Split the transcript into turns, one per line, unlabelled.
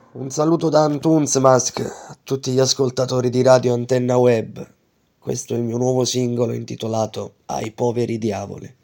Un saluto da Antunes Mask a tutti gli ascoltatori di Radio Antenna Web. Questo è il mio nuovo singolo intitolato Ai poveri diavoli.